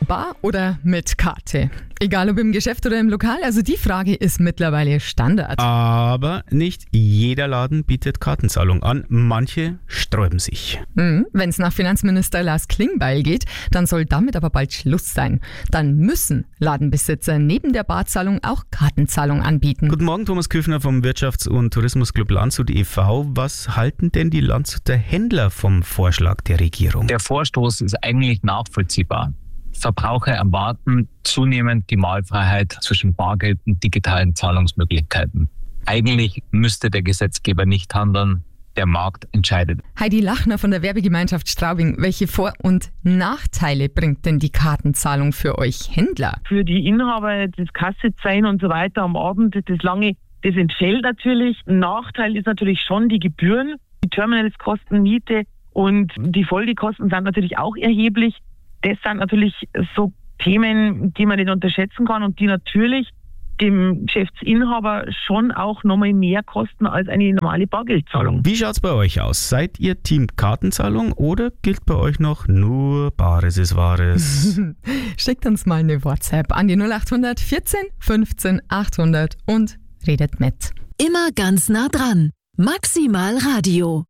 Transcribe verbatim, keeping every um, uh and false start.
bar oder mit Karte? Egal ob im Geschäft oder im Lokal, also die Frage ist mittlerweile Standard. Aber nicht jeder Laden bietet Kartenzahlung an. Manche sträuben sich. Mhm. Wenn es nach Finanzminister Lars Klingbeil geht, dann soll damit aber bald Schluss sein. Dann müssen Ladenbesitzer neben der Barzahlung auch Kartenzahlung anbieten. Guten Morgen, Thomas Küffner vom Wirtschafts- und Tourismusclub Landshut e V Was halten denn die Landshuter Händler vom Vorschlag der Regierung? Der Vorstoß ist eigentlich nachvollziehbar. Verbraucher erwarten zunehmend die Wahlfreiheit zwischen Bargeld und digitalen Zahlungsmöglichkeiten. Eigentlich müsste der Gesetzgeber nicht handeln, der Markt entscheidet. Heidi Lachner von der Werbegemeinschaft Straubing. Welche Vor- und Nachteile bringt denn die Kartenzahlung für euch Händler? Für die Inhaber, das Kasse-Sein und so weiter am Abend, das lange, das entfällt natürlich. Ein Nachteil ist natürlich schon die Gebühren, die Terminals kosten Miete und die Folgekosten sind natürlich auch erheblich. Das sind natürlich so Themen, die man nicht unterschätzen kann und die natürlich dem Geschäftsinhaber schon auch nochmal mehr kosten als eine normale Bargeldzahlung. Wie schaut's bei euch aus? Seid ihr Team Kartenzahlung oder gilt bei euch noch nur Bares ist Wahres? Schickt uns mal eine WhatsApp an die null acht hundert vierzehn fünfzehn achthundert und redet mit. Immer ganz nah dran. Maximal Radio.